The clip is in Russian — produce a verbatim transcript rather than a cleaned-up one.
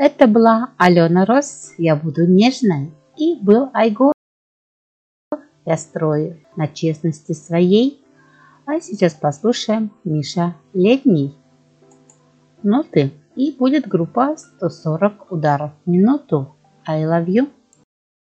Это была Алена Рос, я буду нежной, и был Айго, я строю на честности своей. А сейчас послушаем Миша Летний. Ноты, и будет группа сто сорок ударов в минуту. I love you.